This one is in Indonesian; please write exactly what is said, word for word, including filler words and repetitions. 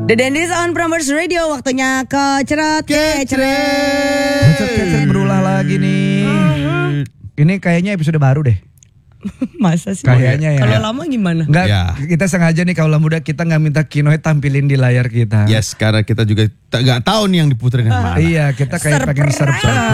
The Dandies on Prambors Radio, waktunya keceret keceret. Keceret berulah lagi nih. Uh-huh. Ini kayaknya episode baru deh. Masa sih? Kayaknya ya. Kalau lama gimana? Enggak, Ya. kita sengaja nih kalau muda kita nggak minta Kinoy tampilin di layar kita. Yes, karena kita juga nggak tahu nih yang diputerin yang mana. Iya, kita kayak pengen surprise.